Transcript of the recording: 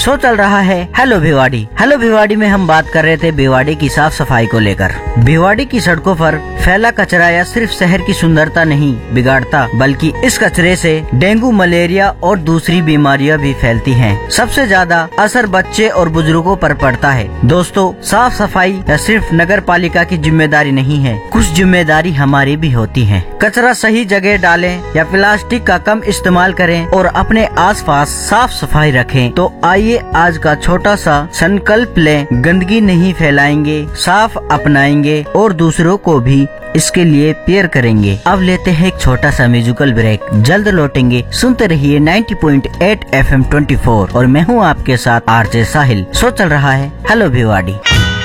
Show चल रहा है हेलो भिवाड़ी। हेलो भिवाड़ी में हम बात कर रहे थे भिवाड़ी की साफ सफाई को लेकर। भिवाड़ी की सड़कों पर फैला कचरा या सिर्फ शहर की सुंदरता नहीं बिगाड़ता, बल्कि इस कचरे से डेंगू, मलेरिया और दूसरी बीमारियां भी फैलती हैं। सबसे ज्यादा असर बच्चे और बुजुर्गों पर पड़ता है। दोस्तों, साफ सफाई या सिर्फ नगर पालिका की जिम्मेदारी नहीं है, कुछ जिम्मेदारी हमारी भी होती है। कचरा सही जगह डालें या प्लास्टिक का कम इस्तेमाल करें और अपने आसपास साफ सफाई रखें। तो आइए आज का छोटा सा संकल्प लें, गंदगी नहीं फैलाएंगे, साफ अपनाएंगे और दूसरों को भी इसके लिए प्रेयर करेंगे। अब लेते हैं एक छोटा सा म्यूजिकल ब्रेक, जल्द लौटेंगे। सुनते रहिए 90.8 FM 24 और मैं हूँ आपके साथ आरजे साहिल। शो चल रहा है हेलो भिवाड़ी।